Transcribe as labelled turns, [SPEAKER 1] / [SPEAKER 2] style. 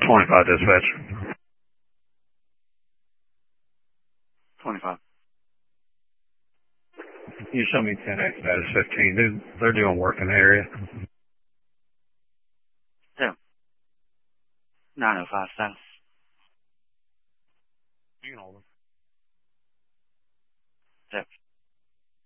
[SPEAKER 1] 25 dispatch.
[SPEAKER 2] 25.
[SPEAKER 1] You show me 10X status 15. They're doing work in the area.
[SPEAKER 2] 905, thanks.